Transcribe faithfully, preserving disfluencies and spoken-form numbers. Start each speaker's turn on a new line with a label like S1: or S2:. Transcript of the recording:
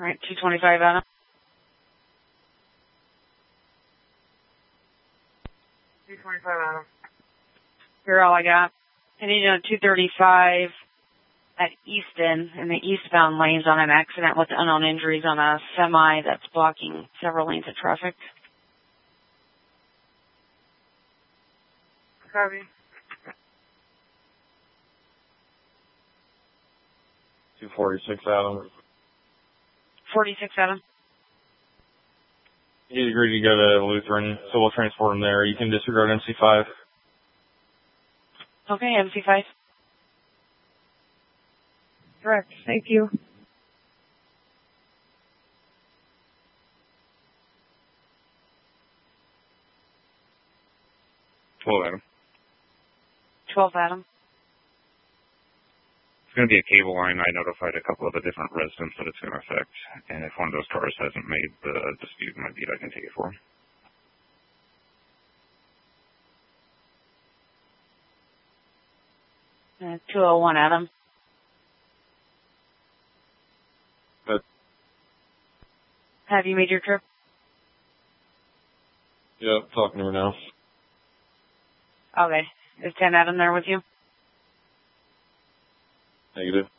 S1: All right, two twenty-five Adam. two twenty-five Adam. You're all I got. I need on two thirty-five at Easton in the eastbound lanes on an accident with unknown injuries on a semi that's blocking several lanes of traffic. Copy.
S2: two forty-six Adam.
S1: forty-six Adam.
S2: He's agreed to go to Lutheran, so we'll transport him there. You can disregard M C five.
S1: Okay, M C five.
S3: Correct. Thank you.
S4: twelve Adam.
S1: twelve Adam.
S4: It's going to be a cable line. I notified a couple of the different residents that it's going to affect. And if one of those cars hasn't made the dispute might be, I can take it for them.
S1: Uh, two oh one Adam.
S2: Good.
S1: Have you made your trip?
S2: Yeah, talking to her now.
S1: Okay. Is ten Adam there with you?
S2: Negative.